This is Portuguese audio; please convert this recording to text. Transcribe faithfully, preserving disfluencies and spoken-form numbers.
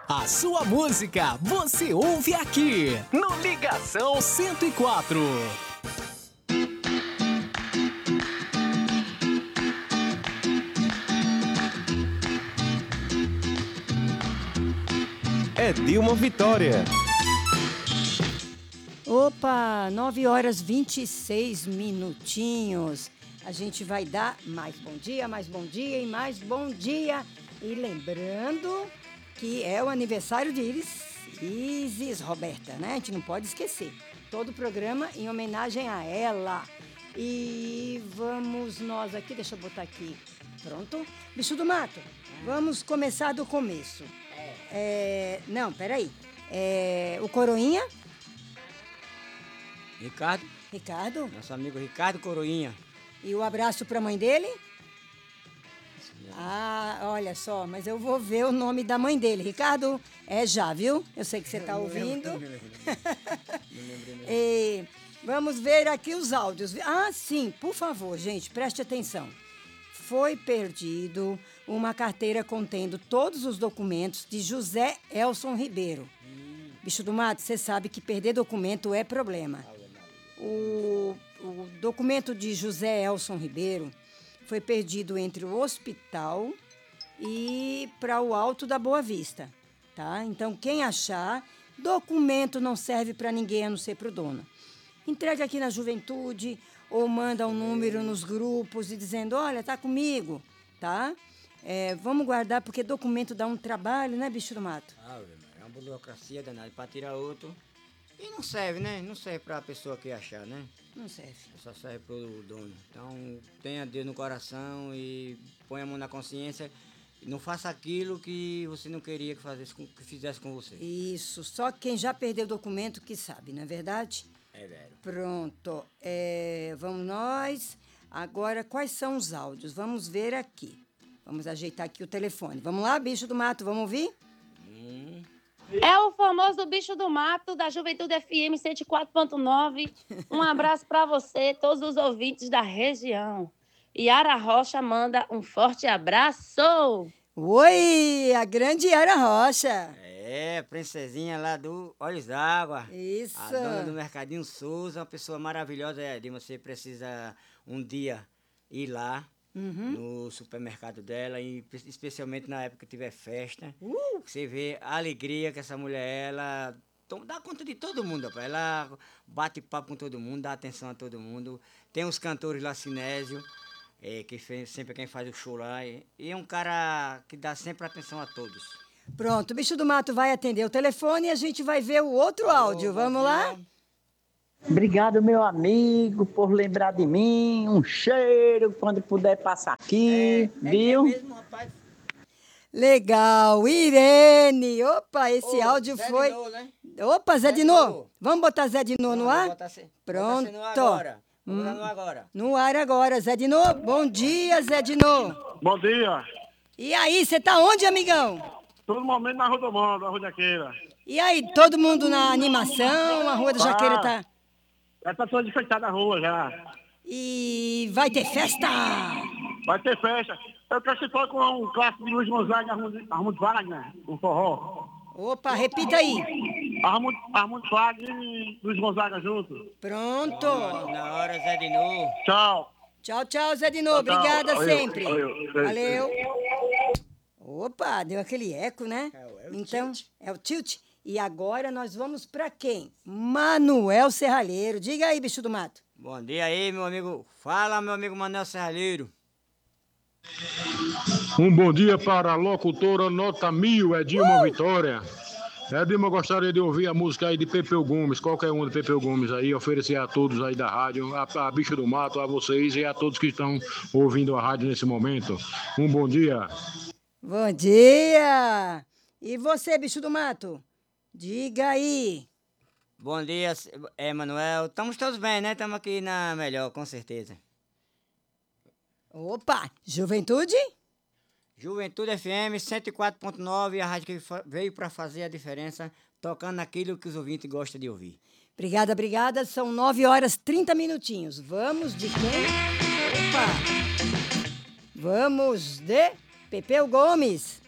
A sua música você ouve aqui no Ligação cento e quatro. É Dilma Vitória. Opa, nove horas e vinte e seis minutinhos. A gente vai dar mais bom dia, mais bom dia e mais bom dia. E lembrando que é o aniversário de Iris, Isis Roberta, né? A gente não pode esquecer. Todo o programa em homenagem a ela. E vamos nós aqui, deixa eu botar aqui. Pronto? Bicho do mato, vamos começar do começo. É, não, peraí. É, o Coroinha? Ricardo. Ricardo? Nosso amigo Ricardo Coroinha. E o abraço para a mãe dele? Ah, olha só, mas eu vou ver o nome da mãe dele. Ricardo, é já, viu? Eu sei que você está ouvindo. E vamos ver aqui os áudios. Ah, sim, por favor, gente, preste atenção. Foi perdido uma carteira contendo todos os documentos de José Elson Ribeiro. Hum. Bicho do mato, você sabe que perder documento é problema. O, o documento de José Elson Ribeiro foi perdido entre o hospital e para o Alto da Boa Vista, tá? Então, quem achar, documento não serve para ninguém, a não ser para o dono. Entregue aqui na Juventude ou manda um número nos grupos e dizendo, olha, tá comigo, tá? É, vamos guardar, porque documento dá um trabalho, né, bicho do mato? Ah, é uma burocracia danada para tirar outro. E não serve, né? Não serve para a pessoa que achar, né? Não serve. Só serve para o dono. Então, tenha Deus no coração e põe a mão na consciência. E não faça aquilo que você não queria que, fazesse, que fizesse com você. Isso. Só quem já perdeu o documento que sabe, não é verdade? É velho. Pronto. É, vamos nós. Agora, quais são os áudios? Vamos ver aqui. Vamos ajeitar aqui o telefone. Vamos lá, bicho do mato, vamos ouvir? Hum. É o famoso Bicho do Mato, da Juventude F M cento e quatro ponto nove. Um abraço para você, todos os ouvintes da região. Yara Rocha manda um forte abraço. Oi, a grande Yara Rocha. É, princesinha lá do Olhos d'Água. Isso. A dona do Mercadinho Souza, uma pessoa maravilhosa. É, você precisa um dia ir lá. Uhum. No supermercado dela, e especialmente na época que tiver festa, uh! Você vê a alegria que essa mulher, ela dá conta de todo mundo, rapaz. Ela bate papo com todo mundo, dá atenção a todo mundo. Tem os cantores lá, Sinésio, é, que fez, sempre quem faz o show lá, e, e é um cara que dá sempre atenção a todos. Pronto, o Bicho do Mato vai atender o telefone e a gente vai ver o outro Alô, áudio, vamos lá? Obrigado, meu amigo, por lembrar de mim. Um cheiro quando puder passar aqui, é, viu? É mesmo, rapaz. Legal, Irene. Opa, esse Ô, áudio Zé foi. Dinô, né? Opa, Zé, Zé Dinô. Vamos botar Zé Dinô no ar? Botar se... Pronto. Botar no agora. Hum. No agora. No ar agora, Zé Dinô. Bom dia, Zé Dinô. Bom dia. E aí, você tá onde, amigão? Todo momento na Rua do Mundo, na Rua da Jaqueira. E aí, todo mundo na animação? A Rua da Jaqueira ah. tá. Já tá toda enfeitada a rua já. E vai ter festa? Vai ter festa. Eu quero se for com um clássico de Luiz Gonzaga e Armando Wagner, um forró. Opa, repita aí. Armando, Armando Wagner e Luiz Gonzaga junto. Pronto. Na hora, Zé Dinô. Tchau. Tchau, tchau, Zé Dinô. Obrigada tchau. sempre. Eu, eu, eu, Valeu. Opa, deu aquele eco, né? É, é o então, tilt. é o tilt. E agora nós vamos para quem? Manuel Serralheiro. Diga aí, bicho do mato. Bom dia aí, meu amigo. Fala, meu amigo Manuel Serralheiro. Um bom dia para a locutora Nota Mil, Edilma uh! Vitória. Edilma, gostaria de ouvir a música aí de Pepeu Gomes, qualquer um de Pepeu Gomes aí, oferecer a todos aí da rádio, a, a Bicho do Mato, a vocês e a todos que estão ouvindo a rádio nesse momento. Um bom dia. Bom dia. E você, bicho do mato? Diga aí. Bom dia, Emanuel. Estamos todos bem, né? Estamos aqui na melhor, com certeza. Opa, Juventude? Juventude F M cento e quatro ponto nove, a rádio que veio para fazer a diferença, tocando aquilo que os ouvintes gostam de ouvir. Obrigada, obrigada. São nove horas e trinta minutinhos. Vamos de quem? Opa! Vamos de Pepeu Gomes.